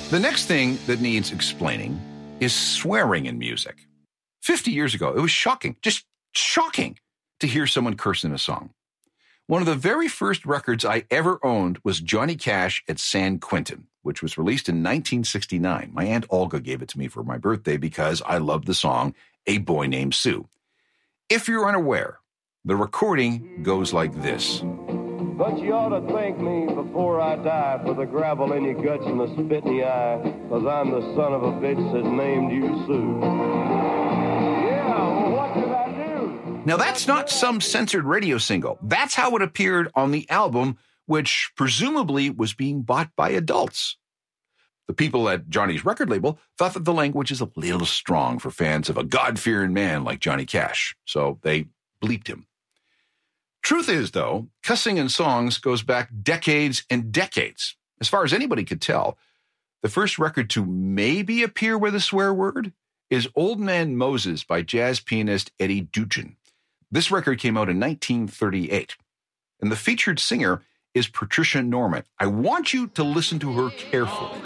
The next thing that needs explaining is swearing in music. 50 years ago, it was shocking, just shocking, to hear someone curse in a song. One of the very first records I ever owned was Johnny Cash at San Quentin, which was released in 1969. My Aunt Olga gave it to me for my birthday because I loved the song A Boy Named Sue. If you're unaware, the recording goes like this. But you ought to thank me before I die for the gravel in your guts and the spit in your eye, because I'm the son of a bitch that named you Sue. Yeah, well, what did I do? Now, that's not some censored radio single. That's how it appeared on the album, which presumably was being bought by adults. The people at Johnny's record label thought that the language is a little strong for fans of a God-fearing man like Johnny Cash, so they bleeped him. Truth is, though, cussing in songs goes back decades and decades. As far as anybody could tell, the first record to maybe appear with a swear word is Old Man Moses by jazz pianist Eddie Duchin. This record came out in 1938, and the featured singer is Patricia Norman. I want you to listen to her carefully.